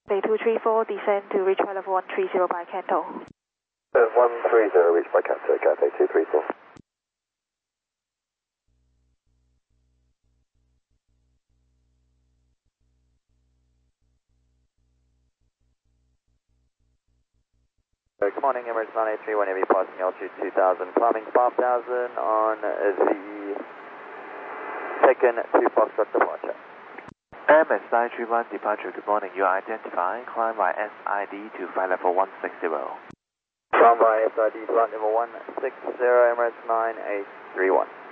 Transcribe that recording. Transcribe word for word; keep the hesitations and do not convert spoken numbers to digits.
Day two three four, descend to reach high level one three zero by Kanto. Uh, one three zero, reach by Kanto, Cathay two three four. Uh, good morning, Emirates nine eight three one, heavy passing altitude two thousand, climbing five thousand on the second two Foxtrot departure. M S nine three one departure, good morning. You are identifying, climb by S I D to flight level one sixty. Climb by S I D, flight level one sixty, Emirates nine eight three one.